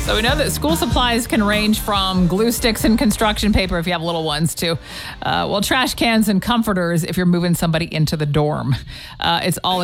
So we know that school supplies can range from glue sticks and construction paper if you have little ones to, trash cans and comforters if you're moving somebody into the dorm. It's all